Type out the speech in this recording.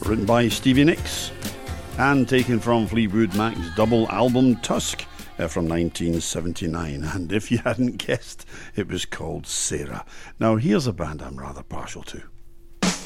written by Stevie Nicks and taken from Fleetwood Mac's double album Tusk from 1979. And if you hadn't guessed, it was called Sarah. Now here's a band I'm rather partial to.